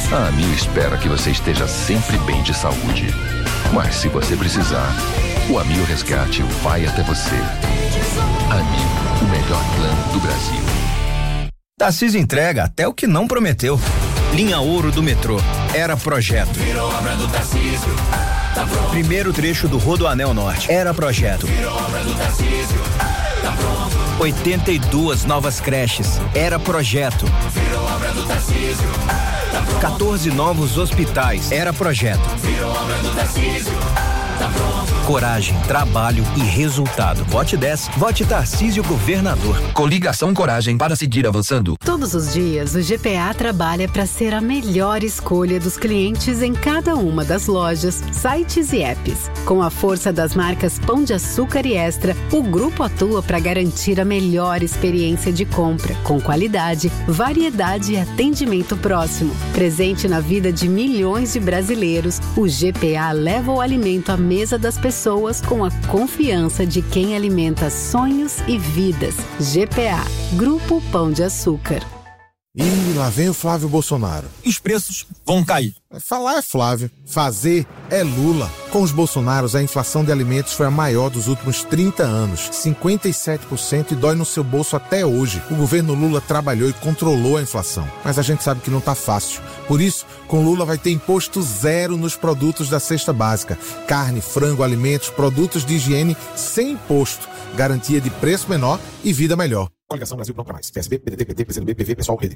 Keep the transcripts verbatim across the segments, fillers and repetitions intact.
A Amil espera que você esteja sempre bem de saúde. Mas se você precisar, o Amil Resgate vai até você. Amil, o melhor plano do Brasil. Tarcísio entrega até o que não prometeu. Linha Ouro do metrô. Era projeto. Virou obra do Tarcísio. Tá pronto. Primeiro trecho do Rodoanel Norte. Era projeto. Virou obra do Tarcísio. Tá pronto. oitenta e duas novas creches. Era projeto. Virou obra do Tarcísio. Tá pronto. quatorze novos hospitais. Era projeto. Virou obra do Tarcísio. Tá pronto. Coragem, trabalho e resultado. Vote dez. Vote Tarcísio Governador. Coligação Coragem para seguir avançando. Todos os dias, o G P A trabalha para ser a melhor escolha dos clientes em cada uma das lojas, sites e apps. Com a força das marcas Pão de Açúcar e Extra, o grupo atua para garantir a melhor experiência de compra, com qualidade, variedade e atendimento próximo. Presente na vida de milhões de brasileiros, o G P A leva o alimento à mesa das pessoas com a confiança de quem alimenta sonhos e vidas. G P A, Grupo Pão de Açúcar. Ih, lá vem o Flávio Bolsonaro. Os preços vão cair. Falar é Flávio, fazer é Lula. Com os Bolsonaros, a inflação de alimentos foi a maior dos últimos trinta anos, cinquenta e sete por cento, e dói no seu bolso até hoje. O governo Lula trabalhou e controlou a inflação, mas a gente sabe que não tá fácil. Por isso, com Lula vai ter imposto zero nos produtos da cesta básica. Carne, frango, alimentos, produtos de higiene sem imposto. Garantia de preço menor e vida melhor. Coligação Brasil Pronto Pra Mais. P S B, P D T, P T, P C do B, P V, Pessoal, Rede.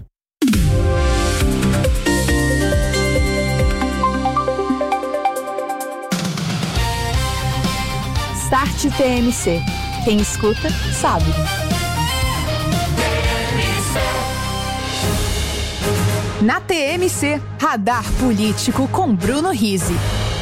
Start T M C. Quem escuta, sabe. Na T M C, Radar Político com Bruno Rizzi.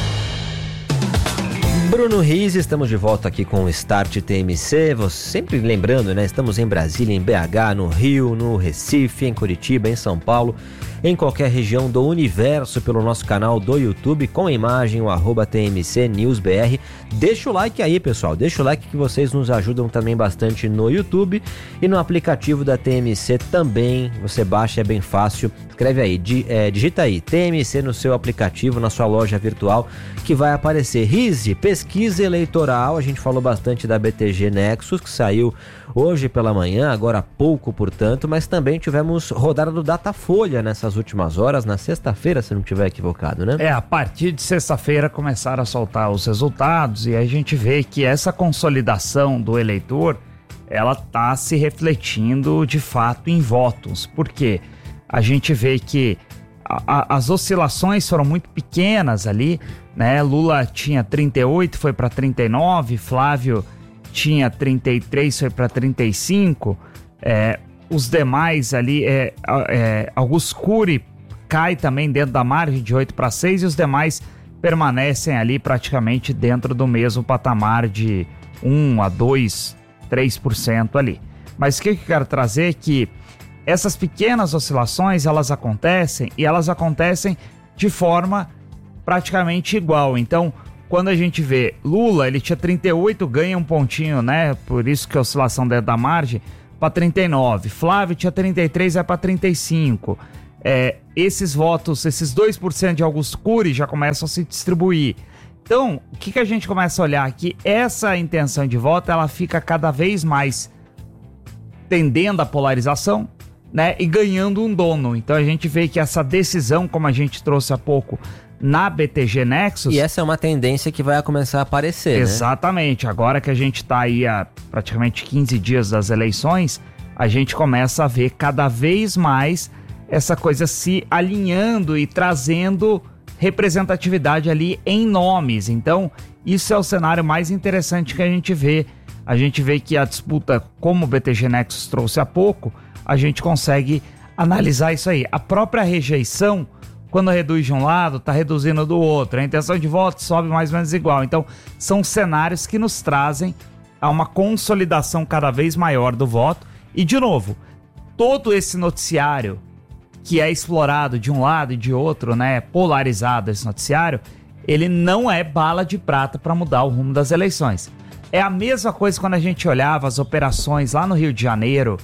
Bruno Rizzi, estamos de volta aqui com o Start T M C, você sempre lembrando, né, estamos em Brasília, em B H, no Rio, no Recife, em Curitiba, em São Paulo, em qualquer região do universo pelo nosso canal do YouTube, com imagem, o arroba T M C News B R. Deixa o like aí, pessoal, deixa o like que vocês nos ajudam também bastante no YouTube e no aplicativo da T M C também, você baixa, é bem fácil, escreve aí, di, é, digita aí, T M C no seu aplicativo, na sua loja virtual, que vai aparecer. Rizzi, pesquisa eleitoral, a gente falou bastante da B T G Nexus, que saiu hoje pela manhã, agora há pouco, portanto, mas também tivemos rodada do Datafolha nessas últimas horas, na sexta-feira, se não estiver equivocado, né? É, a partir de sexta-feira começaram a soltar os resultados e a gente vê que essa consolidação do eleitor, ela tá se refletindo de fato em votos. Por quê? A gente vê que a, a, as oscilações foram muito pequenas ali, né? Lula tinha trinta e oito, foi para trinta e nove, Flávio tinha trinta e três, foi para trinta e cinco, é, os demais ali, é, é, Augusto Cury cai também dentro da margem de oito para seis e os demais permanecem ali praticamente dentro do mesmo patamar de um a dois, três por cento ali. Mas o que eu quero trazer é que essas pequenas oscilações, elas acontecem e elas acontecem de forma praticamente igual. Então, quando a gente vê Lula, ele tinha trinta e oito, ganha um pontinho, né? Por isso que a oscilação dentro da margem, para trinta e nove. Flávio tinha trinta e três, vai para trinta e cinco. É, esses votos, esses dois por cento de Augusto Cury já começam a se distribuir. Então, o que, que a gente começa a olhar aqui? Essa intenção de voto, ela fica cada vez mais tendendo à polarização, né? E ganhando um dono. Então, a gente vê que essa decisão, como a gente trouxe há pouco, na B T G Nexus... E essa é uma tendência que vai começar a aparecer, exatamente, né? Agora que a gente está aí há praticamente quinze dias das eleições, a gente começa a ver cada vez mais essa coisa se alinhando e trazendo representatividade ali em nomes. Então, isso é o cenário mais interessante que a gente vê. A gente vê que a disputa, como o B T G Nexus trouxe há pouco, a gente consegue analisar isso aí. A própria rejeição, quando reduz de um lado, está reduzindo do outro. A intenção de voto sobe mais ou menos igual. Então, são cenários que nos trazem a uma consolidação cada vez maior do voto. E, de novo, todo esse noticiário que é explorado de um lado e de outro, né, polarizado esse noticiário, ele não é bala de prata para mudar o rumo das eleições. É a mesma coisa quando a gente olhava as operações lá no Rio de Janeiro,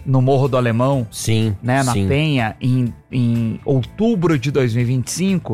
no Morro do Alemão, sim, né, na sim. Penha, em, em outubro de dois mil e vinte e cinco,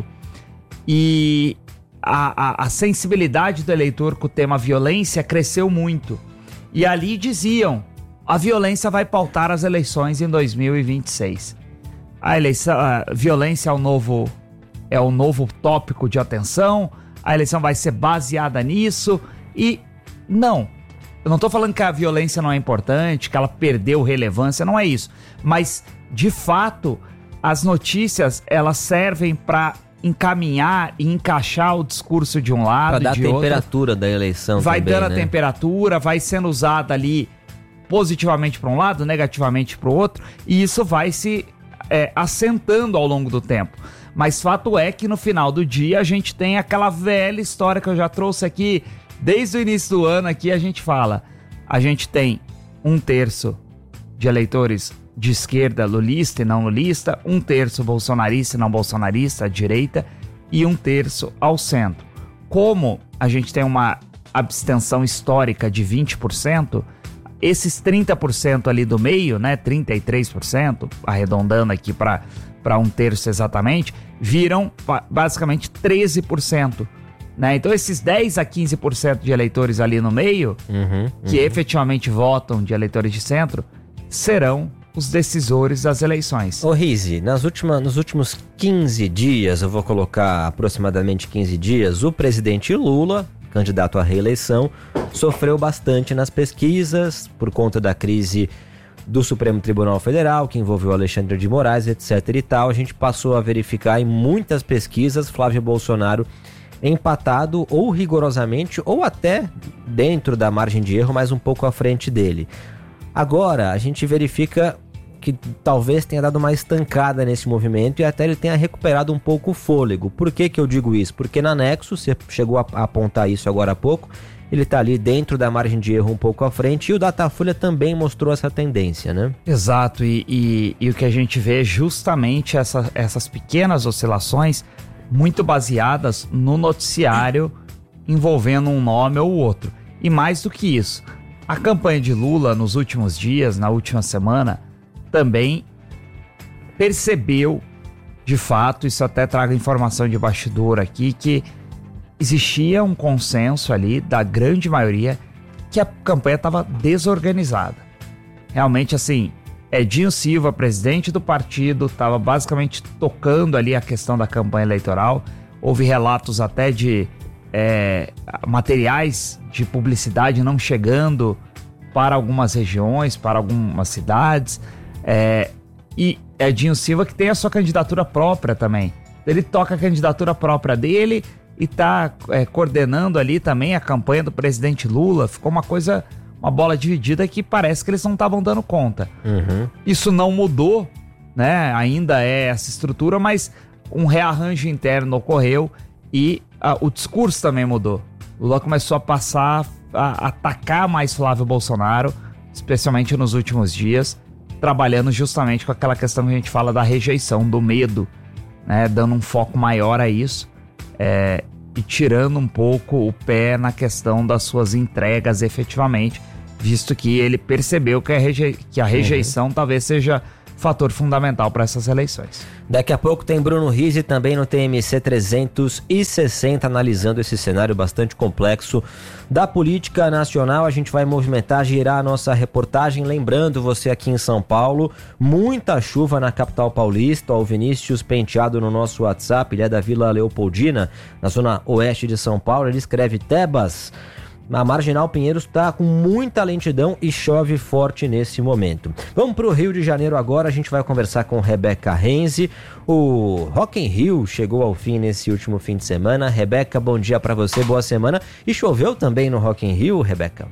e a, a, a sensibilidade do eleitor com o tema violência cresceu muito. E ali diziam, a violência vai pautar as eleições em dois mil e vinte e seis. A, eleição, a violência é o, novo, é o novo tópico de atenção, a eleição vai ser baseada nisso, e não. Eu não tô falando que a violência não é importante, que ela perdeu relevância, não é isso. Mas, de fato, as notícias, elas servem para encaminhar e encaixar o discurso de um lado, pra dar de a outro. temperatura da eleição vai também, dando né? a temperatura, vai sendo usada ali positivamente para um lado, negativamente para o outro, e isso vai se é, assentando ao longo do tempo. Mas fato é que no final do dia a gente tem aquela velha história que eu já trouxe aqui, desde o início do ano aqui a gente fala, a gente tem um terço de eleitores de esquerda lulista e não lulista, um terço bolsonarista e não bolsonarista, à direita, e um terço ao centro. Como a gente tem uma abstenção histórica de vinte por cento, esses trinta por cento ali do meio, né, trinta e três por cento, arredondando aqui para para um terço exatamente, viram basicamente treze por cento. Né? Então esses dez a quinze por cento de eleitores ali no meio, uhum, uhum. que efetivamente votam de eleitores de centro, serão os decisores das eleições. Ô Rizzi, nas últimas, nos últimos quinze dias, eu vou colocar aproximadamente quinze dias, o presidente Lula, candidato à reeleição, sofreu bastante nas pesquisas por conta da crise do Supremo Tribunal Federal, que envolveu Alexandre de Moraes, etc e tal. A gente passou a verificar em muitas pesquisas Flávio Bolsonaro empatado ou rigorosamente ou até dentro da margem de erro, mas um pouco à frente dele. Agora, a gente verifica que talvez tenha dado uma estancada nesse movimento e até ele tenha recuperado um pouco o fôlego. Por que que eu digo isso? Porque na Nexo, você chegou a apontar isso agora há pouco, ele está ali dentro da margem de erro um pouco à frente e o Datafolha também mostrou essa tendência, né? Exato, e, e, e o que a gente vê é justamente essa, essas pequenas oscilações muito baseadas no noticiário envolvendo um nome ou outro. E mais do que isso, a campanha de Lula nos últimos dias, na última semana, também percebeu, de fato, isso até trago informação de bastidor aqui, que existia um consenso ali da grande maioria que a campanha estava desorganizada. Realmente, assim, Edinho Silva, presidente do partido, estava basicamente tocando ali a questão da campanha eleitoral. Houve relatos até de é, materiais de publicidade não chegando para algumas regiões, para algumas cidades. É, e Edinho Silva que tem a sua candidatura própria também. Ele toca a candidatura própria dele e está é, coordenando ali também a campanha do presidente Lula. Ficou uma coisa, uma bola dividida que parece que eles não estavam dando conta. Uhum. Isso não mudou, né? Ainda é essa estrutura, mas um rearranjo interno ocorreu e a, o discurso também mudou. Lula começou a passar a atacar mais Flávio Bolsonaro, especialmente nos últimos dias, trabalhando justamente com aquela questão que a gente fala da rejeição, do medo, né? Dando um foco maior a isso. É, e tirando um pouco o pé na questão das suas entregas efetivamente, visto que ele percebeu que a, reje- que a rejeição uhum. talvez seja fator fundamental para essas eleições. Daqui a pouco tem Bruno Rizzi também no T M C trezentos e sessenta, analisando esse cenário bastante complexo da política nacional. A gente vai movimentar, girar a nossa reportagem. Lembrando você aqui em São Paulo, muita chuva na capital paulista. O Vinícius Penteado no nosso WhatsApp, ele é da Vila Leopoldina, na zona oeste de São Paulo. Ele escreve: Tebas, a Marginal Pinheiros está com muita lentidão e chove forte nesse momento. Vamos para o Rio de Janeiro agora, a gente vai conversar com Rebeca Renzi. O Rock in Rio chegou ao fim nesse último fim de semana. Rebeca, bom dia para você, boa semana. E choveu também no Rock in Rio, Rebeca?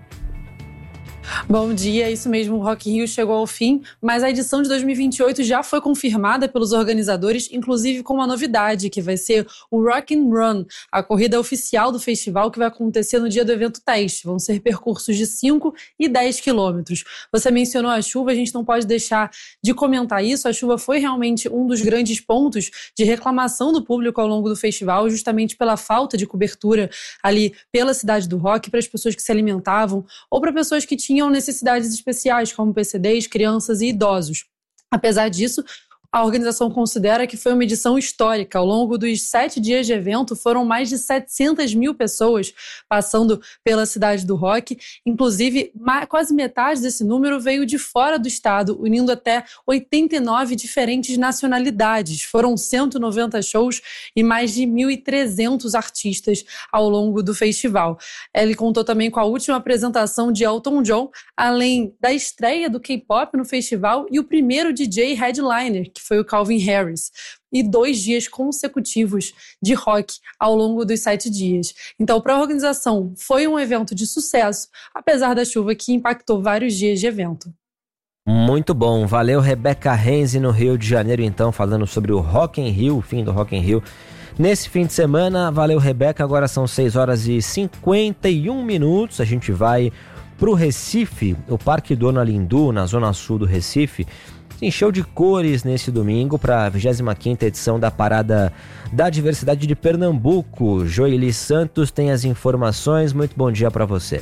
Bom dia, isso mesmo, o Rock in Rio chegou ao fim, mas a edição de dois mil e vinte e oito já foi confirmada pelos organizadores, inclusive com uma novidade, que vai ser o Rock and Run, a corrida oficial do festival que vai acontecer no dia do evento teste. Vão ser percursos de cinco e dez quilômetros. Você mencionou a chuva, a gente não pode deixar de comentar isso. A chuva foi realmente um dos grandes pontos de reclamação do público ao longo do festival, justamente pela falta de cobertura ali pela cidade do rock, para as pessoas que se alimentavam ou para pessoas que tinham necessidades especiais, como P C Ds, crianças e idosos. Apesar disso, a organização considera que foi uma edição histórica. Ao longo dos sete dias de evento, foram mais de setecentas mil pessoas passando pela cidade do rock. Inclusive, quase metade desse número veio de fora do estado, unindo até oitenta e nove diferentes nacionalidades. Foram cento e noventa shows e mais de mil e trezentos artistas ao longo do festival. Ele contou também com a última apresentação de Elton John, além da estreia do K-pop no festival e o primeiro D J headliner, que foi o Calvin Harris, e dois dias consecutivos de rock ao longo dos sete dias. Então, para a organização, foi um evento de sucesso, apesar da chuva que impactou vários dias de evento. Muito bom, valeu Rebeca Renzi no Rio de Janeiro, então, falando sobre o Rock in Rio, o fim do Rock in Rio. Nesse fim de semana, valeu Rebeca, agora são seis horas e cinquenta e um minutos, a gente vai para o Recife, o Parque Dona Lindu, na zona sul do Recife, se encheu de cores nesse domingo para a vigésima quinta edição da Parada da Diversidade de Pernambuco. Joeli Santos tem as informações. Muito bom dia para você.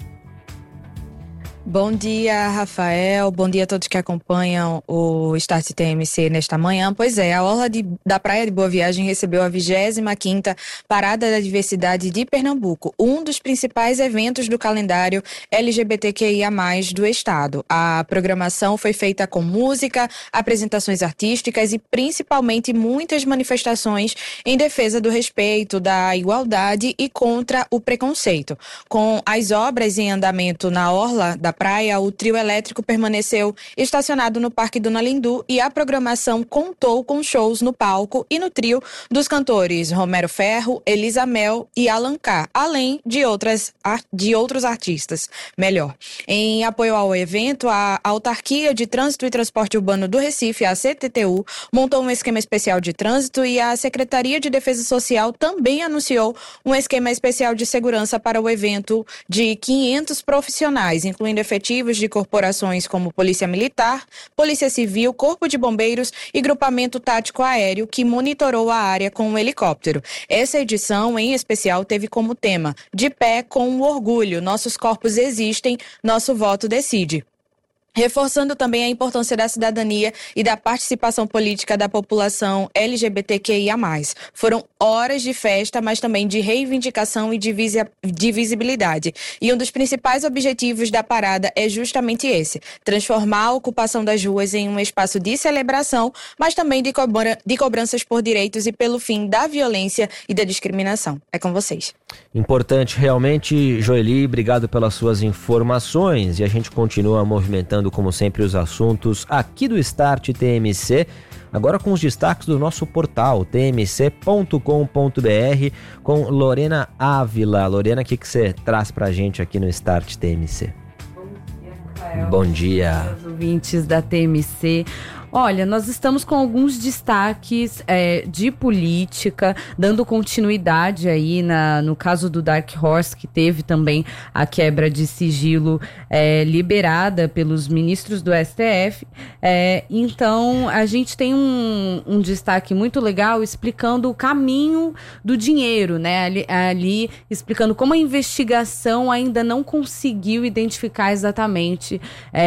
Bom dia, Rafael. Bom dia a todos que acompanham o Start T M C nesta manhã. Pois é, a Orla de, da Praia de Boa Viagem recebeu a vigésima quinta Parada da Diversidade de Pernambuco, um dos principais eventos do calendário L G B T Q I A mais, do estado. A programação foi feita com música, apresentações artísticas e principalmente muitas manifestações em defesa do respeito, da igualdade e contra o preconceito. Com as obras em andamento na Orla da praia, o trio elétrico permaneceu estacionado no Parque Dona Lindu e a programação contou com shows no palco e no trio dos cantores Romero Ferro, Elisa Mel e Alan K, além de, outras, de outros artistas. Melhor, em apoio ao evento, a Autarquia de Trânsito e Transporte Urbano do Recife, a C T T U, montou um esquema especial de trânsito e a Secretaria de Defesa Social também anunciou um esquema especial de segurança para o evento de quinhentos profissionais, incluindo efetivos de corporações como Polícia Militar, Polícia Civil, Corpo de Bombeiros e Grupamento Tático Aéreo, que monitorou a área com um helicóptero. Essa edição, em especial, teve como tema "De pé com o orgulho, nossos corpos existem, nosso voto decide", reforçando também a importância da cidadania e da participação política da população L G B T Q I A mais. Foram horas de festa, mas também de reivindicação e de, visi- de visibilidade. E um dos principais objetivos da parada é justamente esse: transformar a ocupação das ruas em um espaço de celebração, mas também de, cobra- de cobranças por direitos e pelo fim da violência e da discriminação. É com vocês. Importante realmente, Joeli, obrigado pelas suas informações, e a gente continua movimentando como sempre os assuntos aqui do Start T M C, agora com os destaques do nosso portal t m c ponto com ponto b r com Lorena Ávila. Lorena, o que que você traz pra gente aqui no Start T M C? Bom dia, Rafael. Bom dia. Os ouvintes da T M C. Olha, nós estamos com alguns destaques é, de política, dando continuidade aí na, no caso do Dark Horse, que teve também a quebra de sigilo é, liberada pelos ministros do S T F. É, então, a gente tem um, um destaque muito legal explicando o caminho do dinheiro, né? Ali, ali explicando como a investigação ainda não conseguiu identificar exatamente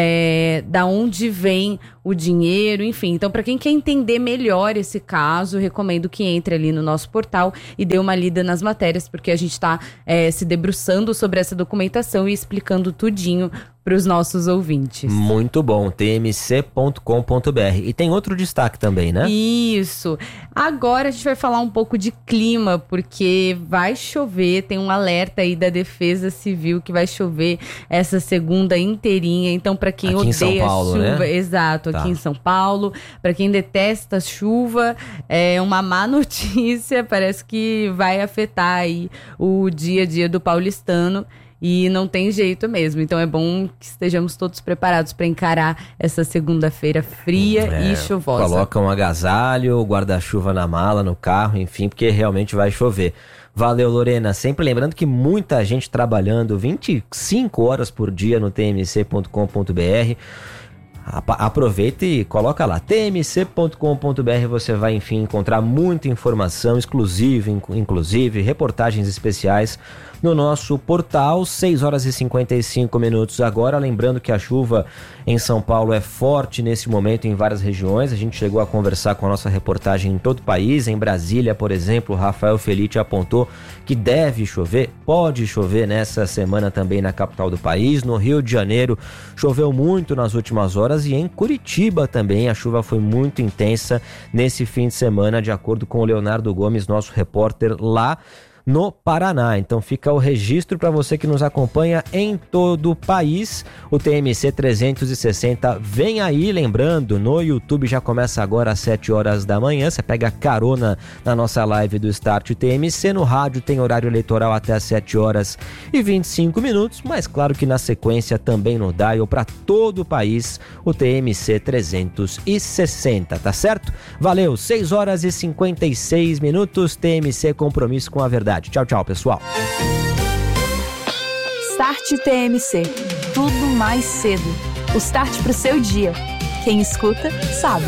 é, da onde vem o dinheiro, enfim. Então, para quem quer entender melhor esse caso, recomendo que entre ali no nosso portal e dê uma lida nas matérias, porque a gente está é, se debruçando sobre essa documentação e explicando tudinho para os nossos ouvintes. Muito bom, t m c ponto com ponto b r. E tem outro destaque também, né? Isso. Agora a gente vai falar um pouco de clima, porque vai chover, tem um alerta aí da Defesa Civil que vai chover essa segunda inteirinha. Então, para quem aqui odeia em São Paulo, chuva, né? Exato, Tá. aqui em São Paulo, para quem detesta chuva, é uma má notícia, parece que vai afetar aí o dia a dia do paulistano. E não tem jeito mesmo, então é bom que estejamos todos preparados para encarar essa segunda-feira fria É, e chuvosa. Coloca um agasalho, guarda-chuva na mala, no carro, enfim, porque realmente vai chover. Valeu, Lorena. Sempre lembrando que muita gente trabalhando vinte e cinco horas por dia no t m c ponto com ponto b r. aproveita e coloca lá, t m c ponto com ponto b r, você vai, enfim, encontrar muita informação exclusiva, inclusive reportagens especiais no nosso portal. Seis horas e cinquenta e cinco minutos agora, lembrando que a chuva em São Paulo é forte nesse momento em várias regiões. A gente chegou a conversar com a nossa reportagem em todo o país. Em Brasília, por exemplo, o Rafael Felite apontou que deve chover, pode chover nessa semana também na capital do país. No Rio de Janeiro choveu muito nas últimas horas e em Curitiba também a chuva foi muito intensa nesse fim de semana, de acordo com o Leonardo Gomes, nosso repórter lá no Paraná. Então fica o registro para você que nos acompanha em todo o país. O T M C trezentos e sessenta vem aí, lembrando, no YouTube já começa agora às sete horas da manhã, você pega carona na nossa live do Start T M C. No rádio tem horário eleitoral até às sete horas e vinte e cinco minutos, mas claro que na sequência também no dial para todo o país, o T M C trezentos e sessenta, tá certo? Valeu, seis horas e cinquenta e seis minutos, T M C, compromisso com a verdade. Tchau, tchau, pessoal. Start T M C. Tudo mais cedo. O start pro seu dia. Quem escuta, sabe.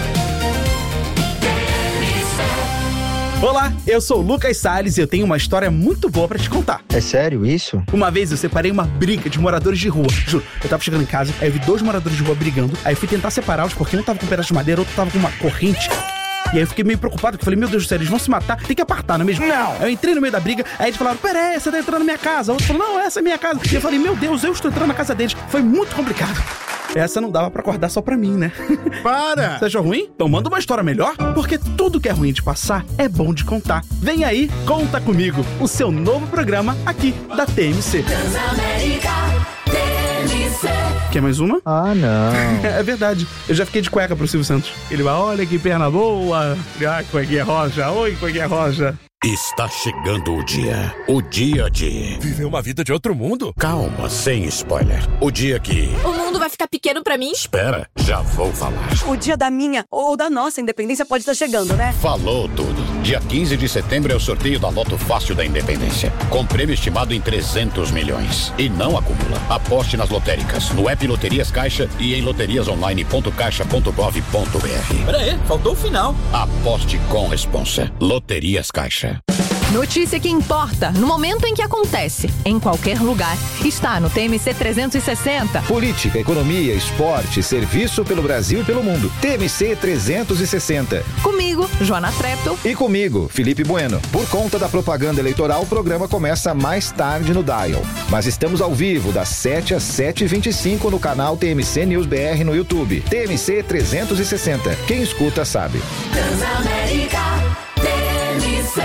Olá, eu sou o Lucas Salles e eu tenho uma história muito boa pra te contar. É sério isso? Uma vez eu separei uma briga de moradores de rua. Juro, eu tava chegando em casa, aí eu vi dois moradores de rua brigando, aí eu fui tentar separá-los porque um tava com um pedaço de madeira, outro tava com uma corrente. E aí eu fiquei meio preocupado, porque eu falei, meu Deus do céu, eles vão se matar, tem que apartar, não é mesmo? Não! Aí eu entrei no meio da briga, aí eles falaram, peraí, você tá entrando na minha casa. O outro falou, não, essa é minha casa. E eu falei, meu Deus, eu estou entrando na casa deles. Foi muito complicado. Essa não dava pra acordar só pra mim, né? Para! Você achou ruim? Então manda uma história melhor, porque tudo que é ruim de passar é bom de contar. Vem aí, Conta Comigo, o seu novo programa aqui da T M C. Transamérica T M C. Quer mais uma? Ah, não. É verdade. Eu já fiquei de cueca pro Silvio Santos. Ele vai, olha que perna boa. Ah, cuequinha roja. Oi, cuequinha roja. Está chegando o dia. O dia de... viver uma vida de outro mundo? Calma, sem spoiler. O dia que... o mundo vai ficar pequeno pra mim? Espera, já vou falar. O dia da minha ou da nossa independência pode estar chegando, né? Falou tudo. Dia quinze de setembro é o sorteio da Loto Fácil da Independência. Com prêmio estimado em trezentos milhões. E não acumula. Aposte nas lotéricas, no app Loterias Caixa e em loterias online ponto caixa ponto gov ponto b r. Pera aí, faltou o final. Aposte com responsa. Loterias Caixa. Notícia que importa, no momento em que acontece, em qualquer lugar, está no T M C trezentos e sessenta. Política, economia, esporte, serviço pelo Brasil e pelo mundo. T M C trezentos e sessenta. Comigo, Joana Treptow. E comigo, Felipe Bueno. Por conta da propaganda eleitoral, o programa começa mais tarde no dial. Mas estamos ao vivo, das sete às sete e vinte e cinco no canal T M C News B R no YouTube. T M C trezentos e sessenta. Quem escuta sabe. Transamérica T M C.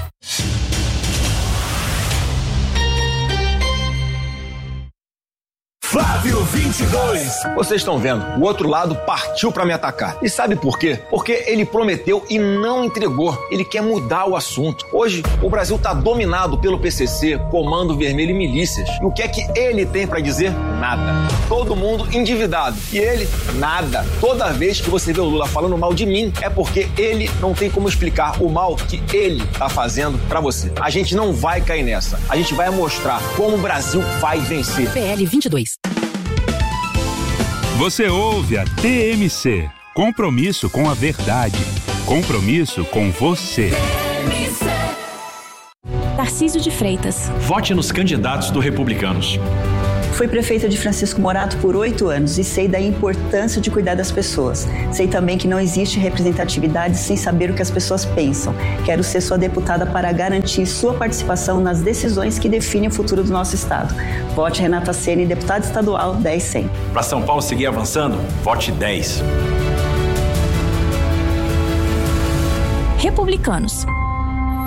Flávio vinte e dois. Vocês estão vendo, o outro lado partiu pra me atacar. E sabe por quê? Porque ele prometeu e não entregou. Ele quer mudar o assunto. Hoje, o Brasil tá dominado pelo P C C, Comando Vermelho e milícias. E o que é que ele tem pra dizer? Nada. Todo mundo endividado. E ele, nada. Toda vez que você vê o Lula falando mal de mim, é porque ele não tem como explicar o mal que ele tá fazendo pra você. A gente não vai cair nessa. A gente vai mostrar como o Brasil vai vencer. P L vinte e dois. Você ouve a T M C. Compromisso com a verdade. Compromisso com você. Tarcísio de Freitas. Vote nos candidatos do Republicanos. Fui prefeita de Francisco Morato por oito anos e sei da importância de cuidar das pessoas. Sei também que não existe representatividade sem saber o que as pessoas pensam. Quero ser sua deputada para garantir sua participação nas decisões que definem o futuro do nosso estado. Vote Renata Ceni, deputada estadual dez cem. Para São Paulo seguir avançando, vote dez. Republicanos.